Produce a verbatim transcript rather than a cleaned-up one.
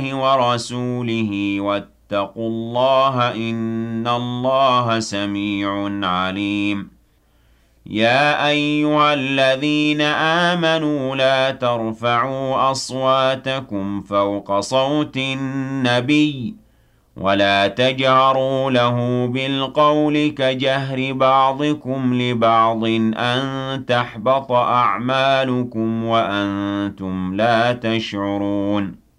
وَرَسُولِهِ وَاتَّقُوا اللَّهَ ۚ إِنَّ اللَّهَ سَمِيعٌ عَلِيمٌ يَا أَيُّهَا الَّذِينَ آمَنُوا لَا تَرْفَعُوا أَصْوَاتَكُمْ فَوْقَ صَوْتِ النَّبِيِّ وَلَا تَجْهَرُوا لَهُ بِالْقَوْلِ كَجَهْرِ بَعْضِكُمْ لِبَعْضٍ أَن تَحْبَطَ أَعْمَالُكُمْ وَأَنتُمْ لَا تَشْعُرُونَ